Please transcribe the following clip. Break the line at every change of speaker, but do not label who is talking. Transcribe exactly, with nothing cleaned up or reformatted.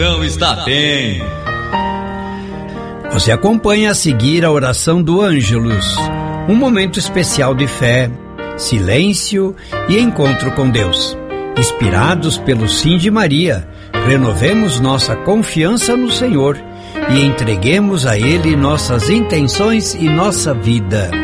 Não está bem.
Você acompanha a seguir a oração do Ângelus, um momento especial de fé, silêncio e encontro com Deus. Inspirados pelo Sim de Maria, renovemos nossa confiança no Senhor e entreguemos a Ele nossas intenções e nossa vida.